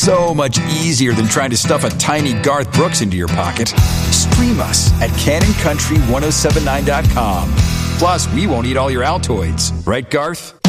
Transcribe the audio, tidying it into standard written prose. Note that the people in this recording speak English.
so much easier than trying to stuff a tiny Garth Brooks into your pocket. Stream us at CannonCountry1079.com. Plus, we won't eat all your Altoids. Right, Garth?